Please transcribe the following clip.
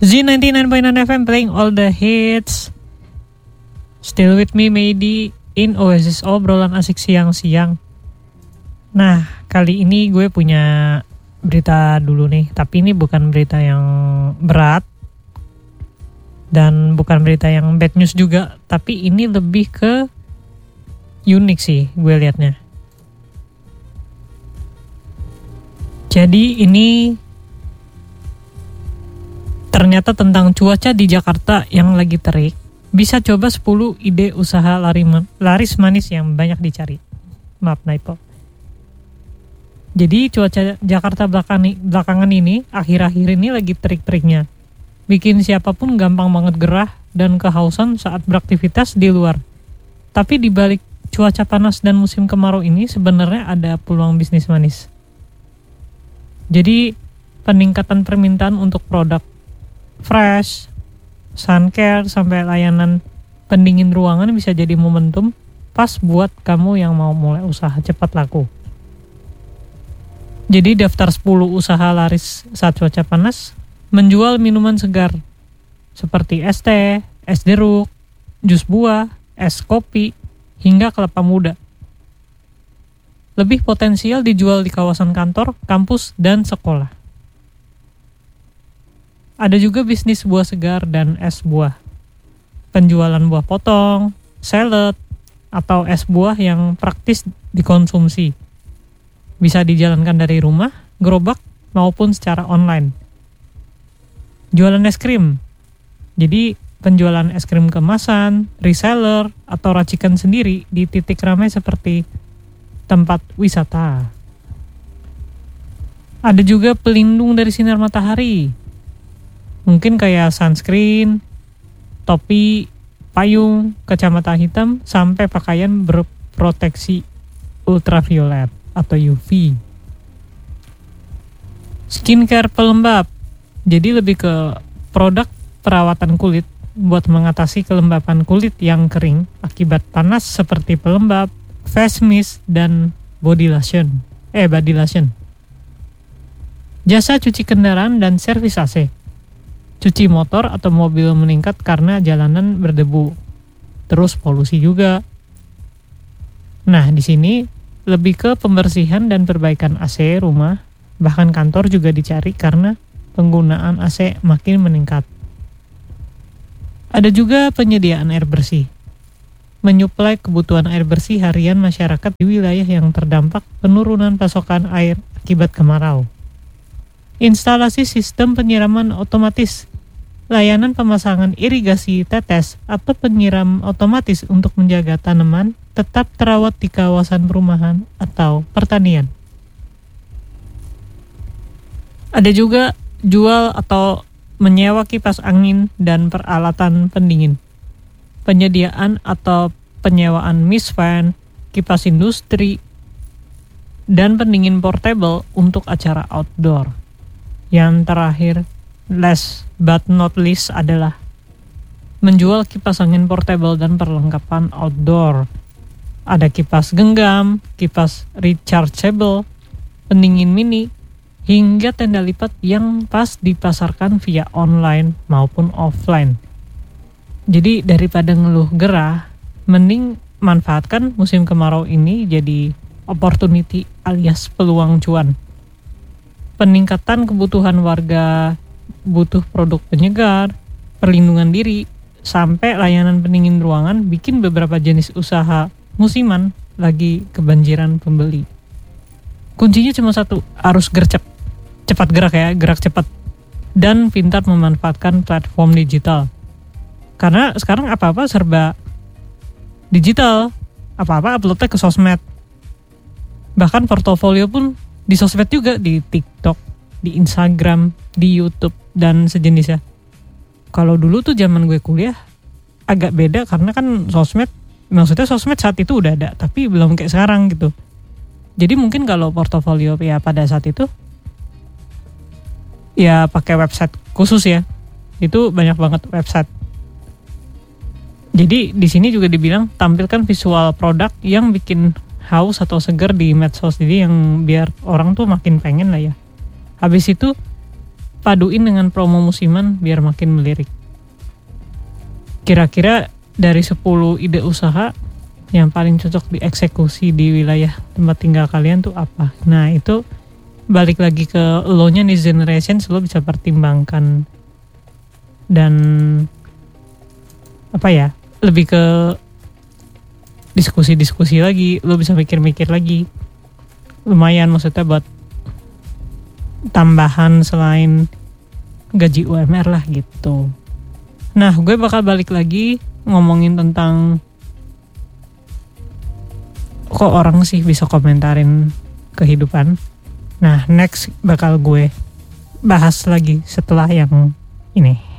Z99.9 FM playing all the hits. Still with me, Medi, in Oasis obrolan asik siang-siang. Nah, kali ini gue punya berita dulu nih. Tapi ini bukan berita yang berat. Dan bukan berita yang bad news juga. Tapi ini lebih ke unik sih gue liatnya. Jadi ini ternyata tentang cuaca di Jakarta yang lagi terik. Bisa coba 10 ide usaha laris manis yang banyak dicari. Maaf Naipo. Jadi cuaca Jakarta belakangan ini, akhir-akhir ini lagi terik-teriknya. Bikin siapapun gampang banget gerah dan kehausan saat beraktivitas di luar. Tapi di balik cuaca panas dan musim kemarau ini sebenarnya ada peluang bisnis manis. Jadi peningkatan permintaan untuk produk fresh, sun care, sampai layanan pendingin ruangan bisa jadi momentum pas buat kamu yang mau mulai usaha cepat laku. Jadi daftar 10 usaha laris saat cuaca panas menjual minuman segar seperti es teh, es jeruk, jus buah, es kopi, hingga kelapa muda. Lebih potensial dijual di kawasan kantor, kampus, dan sekolah. Ada juga bisnis buah segar dan es buah. Penjualan buah potong, salad, atau es buah yang praktis dikonsumsi. Bisa dijalankan dari rumah, gerobak, maupun secara online. Jualan es krim. Jadi penjualan es krim kemasan, reseller, atau racikan sendiri di titik ramai seperti tempat wisata. Ada juga pelindung dari sinar matahari. Mungkin kayak sunscreen, topi, payung, kacamata hitam, sampai pakaian berproteksi ultraviolet atau UV. Skincare pelembab. Jadi lebih ke produk perawatan kulit buat mengatasi kelembapan kulit yang kering akibat panas seperti pelembab, face mist, dan body lotion. Jasa cuci kendaraan dan servis AC. Cuci motor atau mobil meningkat karena jalanan berdebu. Terus polusi juga. Nah, di sini lebih ke pembersihan dan perbaikan AC rumah, bahkan kantor juga dicari karena penggunaan AC makin meningkat. Ada juga penyediaan air bersih. Menyuplai kebutuhan air bersih harian masyarakat di wilayah yang terdampak penurunan pasokan air akibat kemarau. Instalasi sistem penyiraman otomatis, layanan pemasangan irigasi tetes atau penyiram otomatis untuk menjaga tanaman tetap terawat di kawasan perumahan atau pertanian. Ada juga jual atau menyewa kipas angin dan peralatan pendingin. Penyediaan atau penyewaan mist fan, kipas industri, dan pendingin portable untuk acara outdoor. Yang terakhir, last but not least adalah menjual kipas angin portable dan perlengkapan outdoor. Ada kipas genggam, kipas rechargeable, pendingin mini, hingga tenda lipat yang pas dipasarkan via online maupun offline. Jadi daripada ngeluh gerah, mending manfaatkan musim kemarau ini jadi opportunity alias peluang cuan. Peningkatan kebutuhan warga butuh produk penyegar, perlindungan diri, sampai layanan pendingin ruangan bikin beberapa jenis usaha musiman lagi kebanjiran pembeli. Kuncinya cuma satu, harus gercep. Cepat gerak ya, gerak cepat. Dan pintar memanfaatkan platform digital. Karena sekarang apa-apa serba digital, apa-apa uploadnya ke sosmed. Bahkan portofolio pun di sosmed juga, di TikTok, di Instagram, di YouTube, dan sejenisnya. Kalau dulu tuh zaman gue kuliah agak beda karena kan sosmed, maksudnya sosmed saat itu udah ada, tapi belum kayak sekarang gitu. Jadi mungkin kalau portofolio ya pada saat itu ya pakai website khusus ya. Itu banyak banget website. Jadi di sini juga dibilang tampilkan visual produk yang bikin haus atau segar di medsos, jadi yang biar orang tuh makin pengen lah ya. Habis itu paduin dengan promo musiman biar makin melirik. Kira-kira dari 10 ide usaha yang paling cocok dieksekusi di wilayah tempat tinggal kalian tuh apa? Nah itu balik lagi ke lo nya nih generation, lo bisa pertimbangkan dan apa ya, lebih ke diskusi-diskusi lagi, lo bisa mikir-mikir lagi. Lumayan maksudnya buat tambahan selain gaji UMR lah gitu. Nah gue bakal balik lagi ngomongin tentang kok orang sih bisa komentarin kehidupan. Nah next bakal gue bahas lagi setelah yang ini.